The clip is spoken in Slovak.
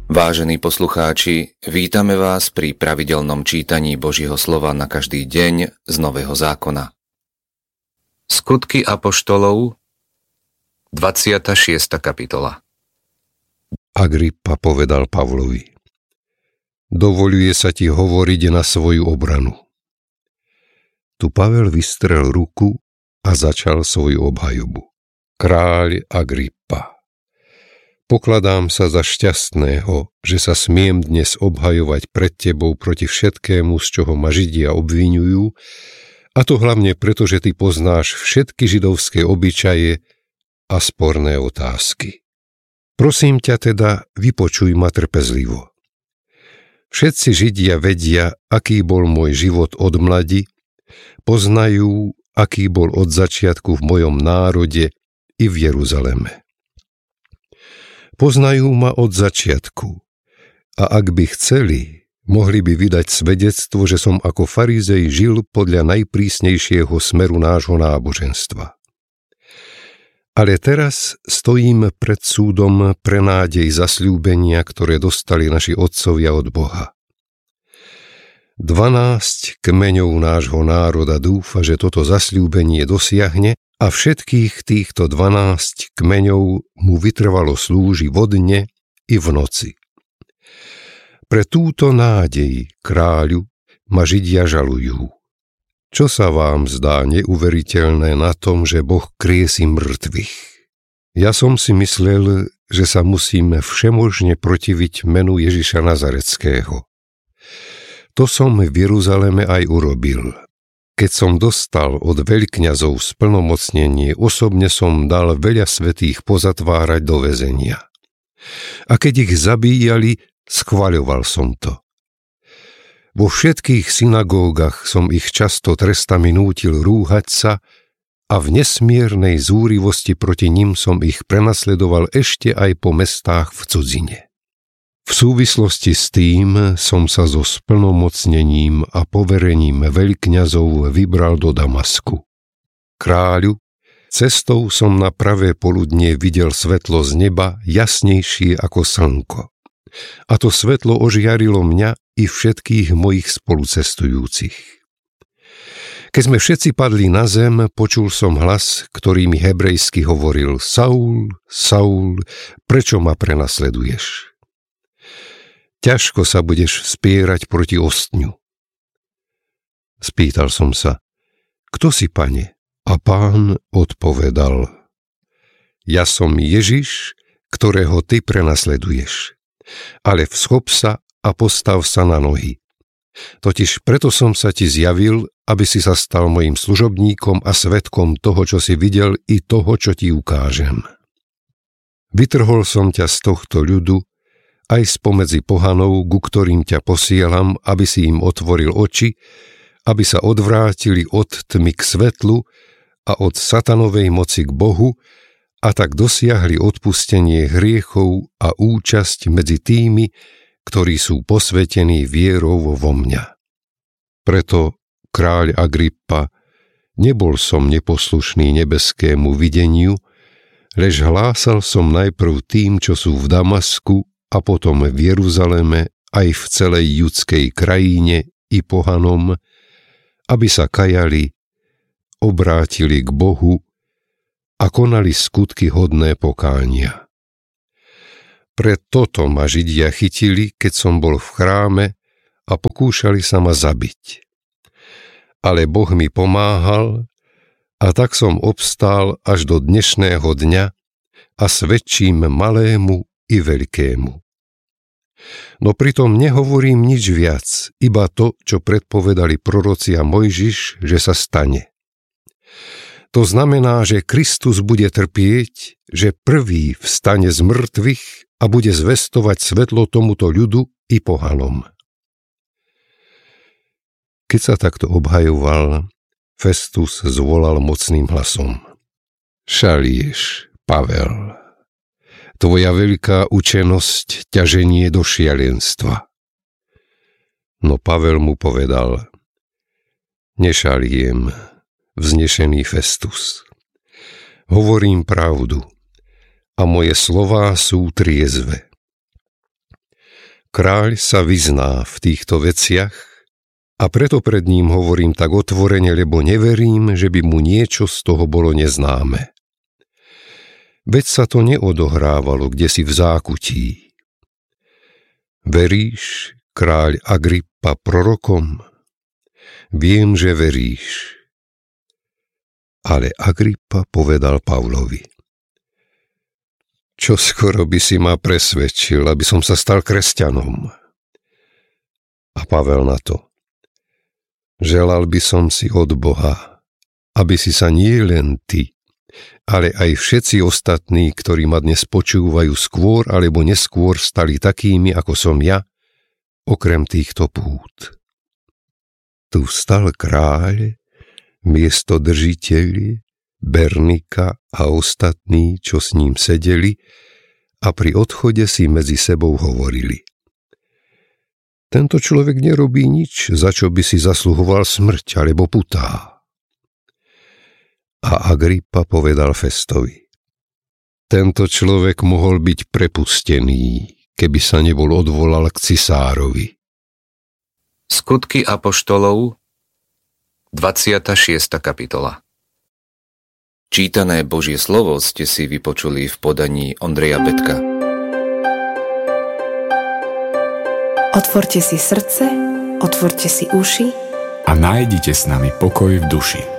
Vážení poslucháči, vítame vás pri pravidelnom čítaní Božieho slova na každý deň z Nového zákona. Skutky apoštolov, 26. kapitola. Agrippa povedal Pavlovi: Dovoľuje sa ti hovoriť na svoju obranu. Tu Pavel vystrel ruku a začal svoju obhajobu. Kráľ Agrippa, pokladám sa za šťastného, že sa smiem dnes obhajovať pred tebou proti všetkému, z čoho ma Židia obviňujú, a to hlavne preto, že ty poznáš všetky židovské obyčaje a sporné otázky. Prosím ťa teda, vypočuj ma trpezlivo. Všetci Židia vedia, aký bol môj život od mladi, poznajú, aký bol od začiatku v mojom národe i v Jeruzaleme. Poznajú ma od začiatku a ak by chceli, mohli by vydať svedectvo, že som ako farizej žil podľa najprísnejšieho smeru nášho náboženstva. Ale teraz stojím pred súdom pre nádej zasľúbenia, ktoré dostali naši otcovia od Boha. 12 kmeňov nášho národa dúfa, že toto zasľúbenie dosiahne, a všetkých týchto 12 kmeňov mu vytrvalo slúži vo dne i v noci. Pre túto nádej, kráľu, ma Židia žalujú. Čo sa vám zdá neuveriteľné na tom, že Boh kriesi mŕtvych? Ja som si myslel, že sa musíme všemožne protiviť menu Ježiša Nazareckého. To som v Jeruzaleme aj urobil. Keď som dostal od veľkňazov splnomocnenie, osobne som dal veľa svätých pozatvárať do väzenia. A keď ich zabíjali, schvaľoval som to. Vo všetkých synagógach som ich často trestami nútil rúhať sa a v nesmiernej zúrivosti proti nim som ich prenasledoval ešte aj po mestách v cudzine. V súvislosti s tým som sa so splnomocnením a poverením veľkňazov vybral do Damasku. Kráľu, cestou som na pravé poludnie videl svetlo z neba jasnejšie ako slnko. A to svetlo ožiarilo mňa i všetkých mojich spolucestujúcich. Keď sme všetci padli na zem, počul som hlas, ktorý mi hebrejsky hovoril: Saul, Saul, prečo ma prenasleduješ? Ťažko sa budeš vspierať proti ostňu. Spýtal som sa: Kto si, pane? A Pán odpovedal: Ja som Ježiš, ktorého ty prenasleduješ. Ale vschop sa a postav sa na nohy. Totiž preto som sa ti zjavil, aby si sa stal mojim služobníkom a svedkom toho, čo si videl, i toho, čo ti ukážem. Vytrhol som ťa z tohto ľudu, aj spomedzi pohanov, ku ktorým ťa posielam, aby si im otvoril oči, aby sa odvrátili od tmy k svetlu a od satanovej moci k Bohu, a tak dosiahli odpustenie hriechov a účasť medzi tými, ktorí sú posvetení vierou vo mňa. Preto, kráľ Agrippa, nebol som neposlušný nebeskému videniu, lež hlásal som najprv tým, čo sú v Damasku, a potom v Jeruzaleme, aj v celej judskej krajine i pohanom, aby sa kajali, obrátili k Bohu a konali skutky hodné pokánia. Pre toto ma Židia chytili, keď som bol v chráme, a pokúšali sa ma zabiť. Ale Boh mi pomáhal, a tak som obstál až do dnešného dňa a svedčím malému i veľkému. No pritom nehovorím nič viac, iba to, čo predpovedali proroci a Mojžiš, že sa stane. To znamená, že Kristus bude trpieť, že prvý vstane z mŕtvych a bude zvestovať svetlo tomuto ľudu i pohanom. Keď sa takto obhajoval, Festus zvolal mocným hlasom: Šalieš, Pavel. Tvoja veľká učenosť ťa ženie do šialenstva. No Pavel mu povedal: Nešaliem, vznešený Festus. Hovorím pravdu a moje slová sú triezve. Kráľ sa vyzná v týchto veciach a preto pred ním hovorím tak otvorene, lebo neverím, že by mu niečo z toho bolo neznáme. Veď sa to neodohrávalo kdesi v zákutí. Veríš, kráľ Agrippa, prorokom? Viem, že veríš. Ale Agrippa povedal Pavlovi: Čo skoro by si ma presvedčil, aby som sa stal kresťanom? A Pavel na to: Želal by som si od Boha, aby si sa nie len ty, ale aj všetci ostatní, ktorí ma dnes počúvajú, skôr alebo neskôr stali takými, ako som ja, okrem týchto pút. Tu stal kráľ, miestodržiteľ, Bernika a ostatní, čo s ním sedeli, a pri odchode si medzi sebou hovorili: Tento človek nerobí nič, za čo by si zasluhoval smrť alebo putá. A Agrippa povedal Festovi: Tento človek mohol byť prepustený, keby sa nebol odvolal k cisárovi. Skutky apoštolov, 26. kapitola. Čítané Božie slovo ste si vypočuli v podaní Ondreja Betka. Otvorte si srdce, otvorte si uši a nájdite s nami pokoj v duši.